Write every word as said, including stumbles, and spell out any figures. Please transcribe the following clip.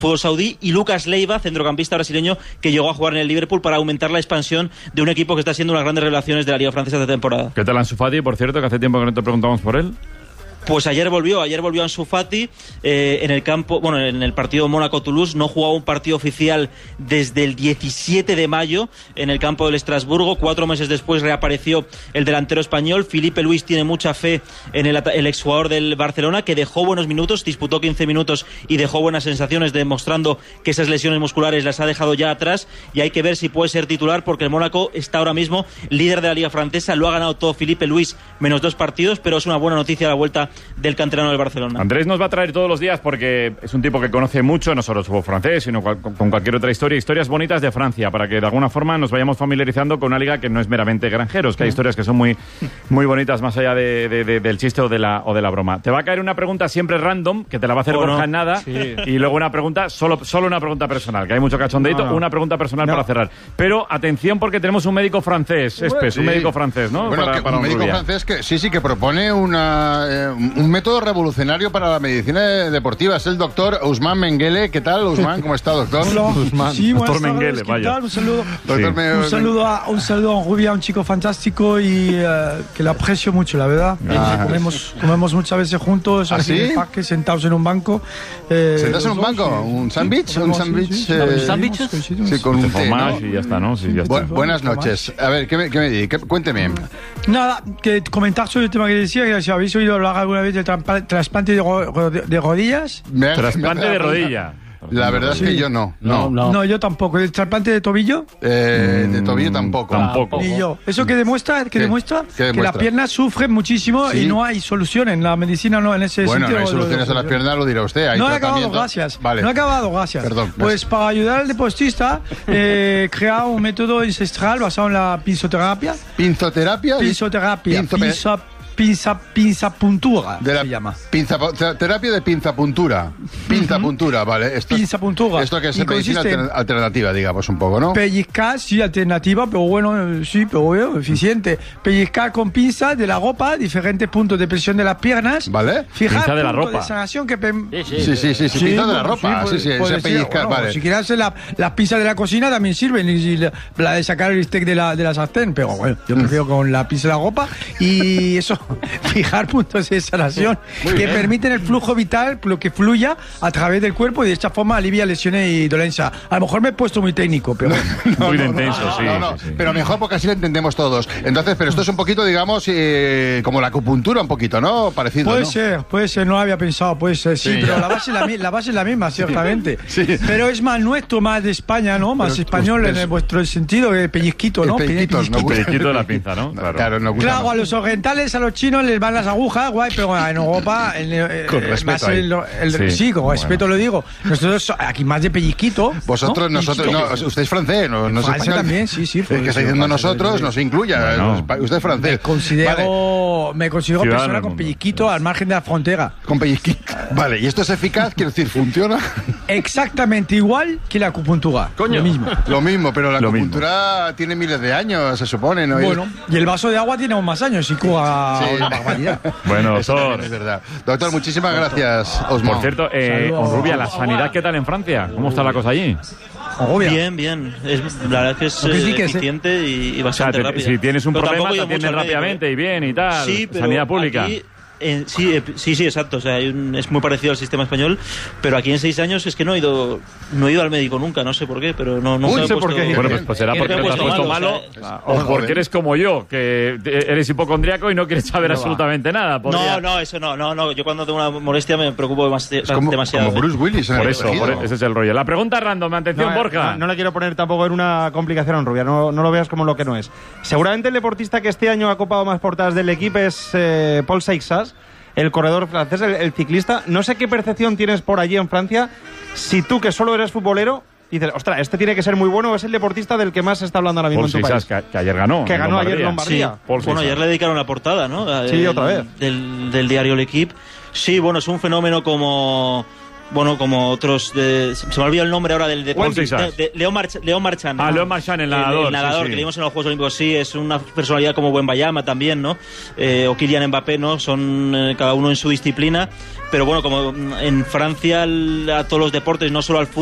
fútbol saudí, y Lucas Leiva, centrocampista brasileño que llegó a jugar en el Liverpool para aumentar la expansión de un equipo que está siendo unas grandes revelaciones de la Liga Francesa de temporada. ¿Qué tal Ansu Fati, por cierto, que hace tiempo que no te preguntamos por él? Pues ayer volvió, ayer volvió Ansu Fati eh, en el campo, bueno, en el partido Mónaco-Toulouse. No jugaba un partido oficial desde el diecisiete de mayo en el campo del Estrasburgo. Cuatro meses después reapareció el delantero español. Filipe Luis tiene mucha fe en el, el exjugador del Barcelona, que dejó buenos minutos, disputó quince minutos y dejó buenas sensaciones, demostrando que esas lesiones musculares las ha dejado ya atrás, y hay que ver si puede ser titular, porque el Mónaco está ahora mismo líder de la Liga Francesa. Lo ha ganado todo Filipe Luis, menos dos partidos, pero es una buena noticia la vuelta del canterano del Barcelona. Andrés nos va a traer todos los días, porque es un tipo que conoce mucho, no solo el fútbol francés, sino cual, con cualquier otra historia, historias bonitas de Francia, para que de alguna forma nos vayamos familiarizando con una liga que no es meramente granjeros, que hay historias que son muy, muy bonitas más allá de, de, de, del chiste o de, la, o de la broma. Te va a caer una pregunta siempre random, que te la va a hacer Borja en nada, sí. Y luego una pregunta, solo, solo una pregunta personal, que hay mucho cachondeito, no, no. una pregunta personal no. para cerrar. Pero atención, porque tenemos un médico francés, Espes, sí. un médico francés, ¿no? Bueno, para, que para un médico Rubia. francés que sí, sí, que propone una, eh, un método revolucionario para la medicina deportiva. Es el doctor Ousmane Mengele. ¿Qué tal, Ousmane? ¿Cómo está, doctor? Hola. Ousmane. Sí, doctor Mengele, vaya. Un saludo. Sí. Un saludo a, un saludo a Rubia, un chico fantástico y uh, que le aprecio mucho, la verdad. Ah. Comemos, comemos muchas veces juntos, ¿Ah, aquí sí? en el parque, sentados en un banco. Eh, ¿Sentados en un banco? Sí. ¿Un sándwich? ¿Un sándwich? Sí, sí. Eh, ¿Sándwiches? Sí, con un té, ¿no? Y ya está, ¿no? Sí, ya está. Bu buenas noches. A ver, ¿qué me, qué me di? ¿Qué, cuénteme. Nada, que comentar sobre el tema que decía, que si habéis oído hablar alguna vez del trasplante de, ro de rodillas. Me, trasplante me, de rodilla. La verdad sí. es que yo no. No, no. no yo tampoco. ¿El trasplante de tobillo? Eh, de tobillo tampoco. Tampoco. Ni yo. ¿Eso qué demuestra? ¿Qué demuestra? ¿Qué demuestra? Que las piernas sufren muchísimo ¿Sí? y no hay solución en la medicina, no en ese bueno, sentido. Bueno, no hay soluciones a las piernas, lo dirá usted. Hay no he acabado, gracias. Vale. No he acabado, gracias. Perdón. Pues para ayudar al deportista, eh, crea un método ancestral basado en la pinzoterapia. ¿Pinzoterapia? Pinzoterapia. Pinzo Pinza, pinza, pinzapuntura, de la se llama. Pinza, terapia de pinzapuntura. Pinzapuntura, vale. Esto, pinzapuntura. Esto que es medicina alter, alternativa, digamos, un poco, ¿no? Pellizcar, sí, alternativa, pero bueno, sí, pero bueno, eficiente. Pellizcar con pinza de la ropa, diferentes puntos de presión de las piernas. ¿Vale? Fijar pinza de la ropa. De sanación que sí, sí, sí, sí, sí, sí, pinza de la ropa. Sí, sí, sí, puede pellizcar, bueno, vale. Si quieres hacer la, las pinzas de la cocina también sirven, y, y la, la de sacar el bistec de la, de la sartén, pero bueno, yo prefiero con la pinza de la ropa y eso, fijar puntos de sanación Muy que bien. permiten el flujo vital, lo que fluya a través del cuerpo, y de esta forma alivia lesiones y dolencia. A lo mejor me he puesto muy técnico, pero no, muy no, intenso, no, sí, no, no, sí, sí. Pero mejor porque así lo entendemos todos. Entonces, pero esto es un poquito, digamos, eh, como la acupuntura un poquito, ¿no? Parecido, puede ¿no? ser, puede ser, no lo había pensado, puede ser, sí, Sí. pero la base, es la, la base es la misma, ciertamente. Sí. Pero es más nuestro, más de España, ¿no? Más Pero, español pues, en el, vuestro sentido, de pellizquito, ¿no? El pellizquito, Pellizquito. no gusta. Pellizquito de la pinza, ¿no? Claro, claro, no gusta Claro, más. a los orientales, a los chinos les van las agujas, guay, pero en Europa, en, eh, Con respeto más ahí. el, el, Sí, sí, con bueno. respeto lo digo. Nosotros aquí más de pellizquito. Vosotros, ¿no? nosotros, Pellizquito. no, usted es francés, no, no es Francia español. también, sí, sí. Es que está diciendo nosotros, no se incluya. Bueno. Usted es francés. Me considero, Vale. me considero Ciudadano persona del con mundo. pellizquito al margen de la frontera. Con pellizquito. Vale, ¿y esto es eficaz? Quiero decir, ¿funciona? Exactamente igual que la acupuntura. Coño. Lo mismo. Lo mismo, pero la Lo acupuntura tiene miles de años, se supone, ¿no? Bueno, y el vaso de agua tiene aún más años y cura Sí. una barbaridad. Bueno, Eso doctor. también es verdad. Doctor, muchísimas gracias, Osmo. Por cierto, eh, Saludos. Onrubia, ¿la sanidad qué tal en Francia? ¿Cómo está la cosa allí? Obvio. Bien, bien. Es, la verdad es que es Lo que eh, sí que es, eficiente y, y O sea, bastante te- rápida. si tienes un Pero problema, tampoco te he ido mucho atienden al médico, rápidamente ¿eh? y bien y tal. Sí, pero Sanidad pública. aquí, eh, sí, eh, sí, sí, exacto. O sea, hay un- es muy parecido al sistema español, pero aquí en seis años es que no he ido, no he ido al médico nunca, no sé por qué, pero no, nunca Uy, me he sé por puesto- qué. Bueno, pues, pues será que porque me he te has puesto puesto malo, malo o sea, o Joder. porque eres como yo, que eres hipocondriaco y no quieres saber absolutamente nada. Podría- No, no, eso no, no, no. Yo cuando tengo una molestia me preocupo demasi- Es como, demasiado. como Bruce Willis en Por el eso, tejido. por- ese es el rollo. La pregunta random, atención, No, Borja. No, no le quiero poner tampoco en una complicación a Rubia, no, no lo veas como lo que no es. Seguramente el deportista que este año ha copado más portadas del equipo es eh, Paul Seixas, el corredor francés, el, el ciclista. No sé qué percepción tienes por allí en Francia, si tú, que solo eres futbolero, dices, ostras, este tiene que ser muy bueno, o es el deportista del que más se está hablando ahora mismo Paul en tu Seixas, país. que, que ayer ganó. Que en ganó ayer en Lombardía. Lombardía. Sí, Paul bueno, Seixas. ayer le dedicaron la portada, ¿no? Sí, El- otra vez. Del, del diario L'Equipe. Sí, bueno, es un fenómeno como, bueno, como otros, de, se me ha olvidado el nombre ahora del deporte, de, de León Marchand. León Marchand, ah, ¿no? León Marchand, el nadador. El, el nadador sí, sí. que vimos en los Juegos Olímpicos, sí, es una personalidad como Wembayama también, ¿no? Eh, o Kylian Mbappé, ¿no? Son eh, cada uno en su disciplina, pero bueno, como en Francia, a todos los deportes, no solo al fútbol,